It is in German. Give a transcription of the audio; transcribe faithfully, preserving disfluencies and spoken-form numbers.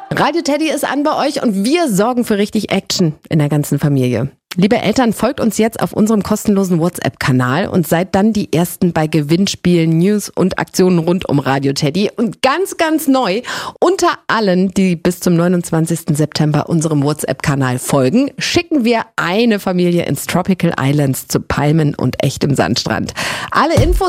Radio Teddy ist an bei euch und wir sorgen für richtig Action in der ganzen Familie. Liebe Eltern, folgt uns jetzt auf unserem kostenlosen WhatsApp-Kanal und seid dann die Ersten bei Gewinnspielen, News und Aktionen rund um Radio Teddy. Und ganz, ganz neu, unter allen, die bis zum neunundzwanzigsten September unserem WhatsApp-Kanal folgen, schicken wir eine Familie ins Tropical Islands zu Palmen und echtem Sandstrand. Alle Infos